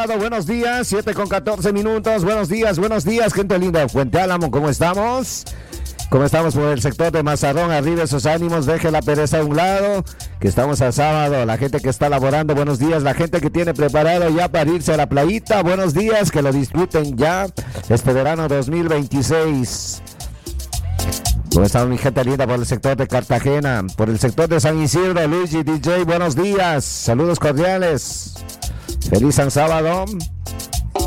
sábado, buenos días, 7:14. Buenos días, gente linda de Fuente Álamo, ¿cómo estamos? ¿Cómo estamos por el sector de Mazarrón? Arriba esos ánimos, deje la pereza a un lado, que estamos a sábado. La gente que está laborando, buenos días. La gente que tiene preparado ya para irse a la playita, buenos días, que lo disfruten ya este verano 2026. ¿Cómo está mi gente linda por el sector de Cartagena? Por el sector de San Isidro, Luigi DJ, buenos días. Saludos cordiales. Feliz San Sábado.